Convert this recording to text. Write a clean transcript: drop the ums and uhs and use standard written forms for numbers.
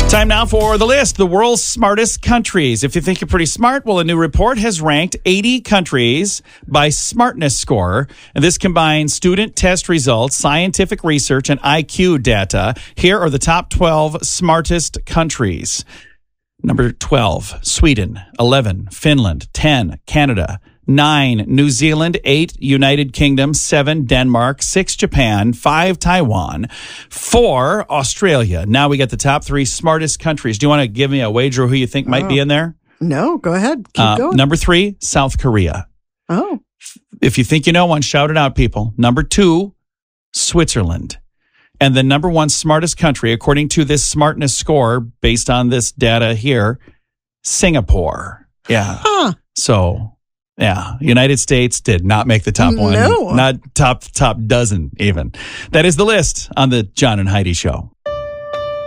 Time now for the list, the world's smartest countries. If you think you're pretty smart, well, a new report has ranked 80 countries by smartness score. And this combines student test results, scientific research, and IQ data. Here are the top 12 smartest countries. Number 12, Sweden. 11, Finland. 10, Canada. 9, New Zealand. 8, United Kingdom. 7, Denmark. 6, Japan. 5, Taiwan. 4, Australia. Now we got the top 3 smartest countries. Do you want to give me a wager who you think might be in there? No, go ahead. Keep going. Number 3, South Korea. Oh. If you think you know one, shout it out, people. Number 2, Switzerland. And the number 1 smartest country, according to this smartness score, based on this data here, Singapore. Yeah. Huh. So... yeah, United States did not make the top one. No. Not top dozen even. That is the list on the John and Heidi Show.